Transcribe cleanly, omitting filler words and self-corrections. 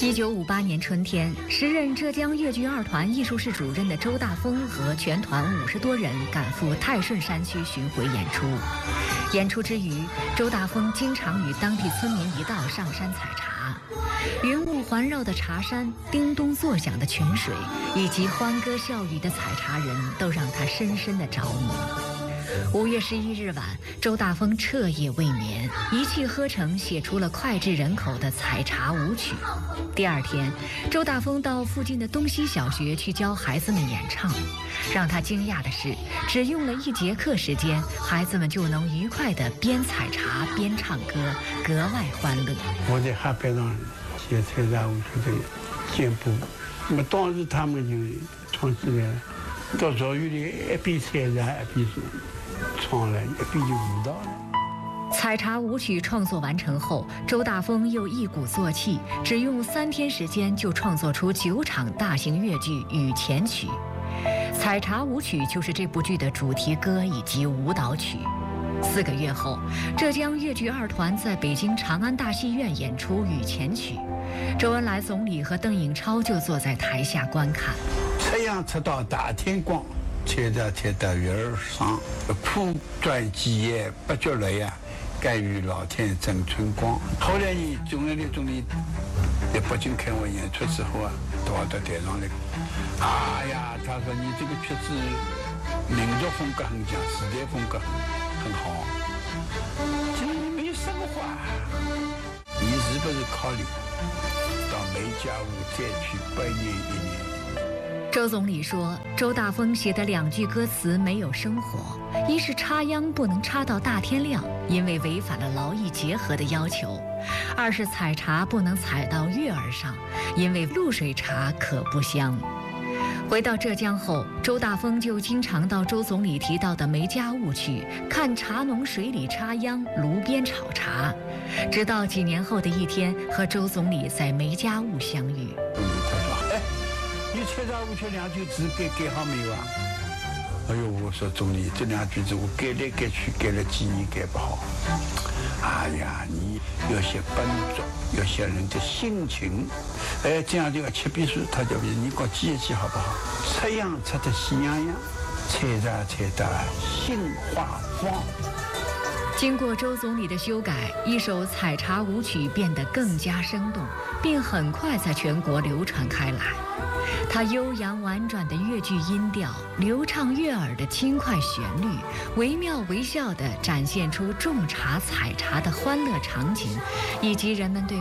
1958年春天，时任浙江粤剧二团艺术室主任的周大风和全团50多人赶赴泰顺山区巡回演出。演出之余，周大风经常与当地村民一道上山采茶。云雾环绕的茶山、叮咚作响的泉水，以及欢歌笑语的采茶人，都让他深深的着迷。5月11日晚，周大风彻夜未眠，一气呵成写出了脍炙人口的采茶舞曲。第二天，周大风到附近的东西小学去教孩子们演唱。让他惊讶的是，只用了1节课时间，孩子们就能愉快地边采茶边唱歌，格外欢乐。 我在海边上写采茶舞曲的简谱，那么当时他们就唱起来了，到赵玉里一边采茶一边唱了，一边就舞蹈了。 采茶舞曲创作完成后，周大风又一鼓作气，只用3天时间就创作出9场大型粤剧《雨前曲》。采茶舞曲就是这部剧的主题歌以及舞蹈曲。4个月后，浙江粤剧二团在北京长安大戏院演出《雨前曲》，周恩来总理和邓颖超就坐在台下观看。 夕阳出到大天光，采茶采到月儿上，苦转几夜不觉累呀，甘与老天赠春光。后来呢，周恩来总理在北京开完演出之后啊，到我的台上来，哎呀，他说你这个曲子民族风格很强，时代风格很好，这没有什么话。你是不是考虑到梅家坞再去100年1年？ 周总理说，周大风写的2句歌词没有生活，一是插秧不能插到大天亮，因为违反了劳逸结合的要求；二是采茶不能采到月儿上，因为露水茶可不香。回到浙江后，周大风就经常到周总理提到的梅家坞去看茶农水里插秧，炉边炒茶。直到几年后的一天，和周总理在梅家坞相遇。 你采茶舞曲2句字改好没有啊？哎呦，我说总理，这2句字我改来改去改了几年改不好。哎呀，你要写本质，要写人的心情。哎，这样就要7笔书，他就你给我记一记好不好？出秧出得喜洋洋，采茶采得心花放。 经过周总理的修改，一首采茶舞曲变得更加生动，并很快在全国流传开来。它悠扬婉转的粤剧音调，流畅悦耳的轻快旋律，惟妙惟肖地展现出种茶采茶的欢乐场景，以及人们对